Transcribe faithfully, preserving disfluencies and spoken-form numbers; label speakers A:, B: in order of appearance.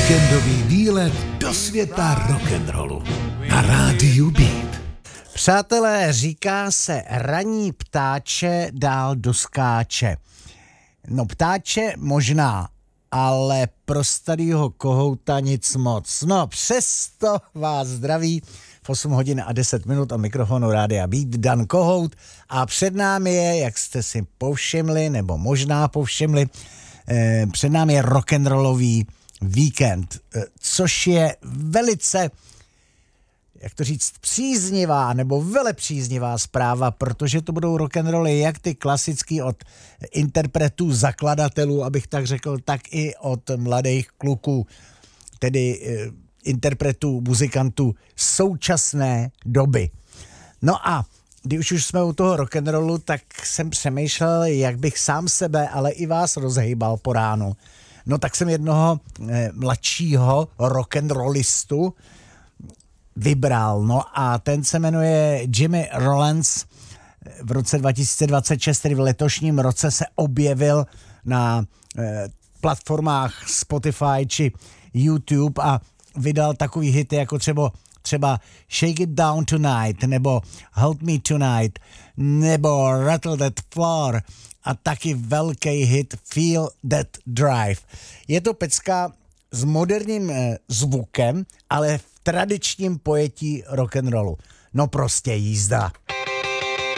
A: Víkendový výlet do světa rock'n'rollu na rádiu Beat.
B: Přátelé, říká se ranní ptáče dál doskáče. No ptáče možná, ale pro starýho kohouta nic moc. No přesto vás zdraví v osm hodin a deset minut a mikrofonu rádia Beat Dan Kohout a před námi je, jak jste si povšimli, nebo možná povšimli, eh, před námi je rock'n'rollový víkend, eh, což je velice, jak to říct, příznivá nebo velepříznivá zpráva, protože to budou rock'n'rolly jak ty klasický od interpretů, zakladatelů, abych tak řekl, tak i od mladých kluků, tedy eh, interpretů, muzikantů současné doby. No a když už jsme u toho rock'n'rollu, tak jsem přemýšlel, jak bych sám sebe, ale i vás rozhejbal po ránu. No tak jsem jednoho eh, mladšího rock'n'rollistu vybral. No a ten se jmenuje Jimmy Rollins. V roce dva tisíce dvacet šest, tedy v letošním roce, se objevil na eh, platformách Spotify či YouTube a vydal takový hity jako třeba, třeba Shake It Down Tonight nebo Hold Me Tonight nebo Rattle That Floor a taky velký hit Feel That Drive. Je to pecka s moderním eh, zvukem, ale v tradičním pojetí rock'n'rollu. No prostě jízda.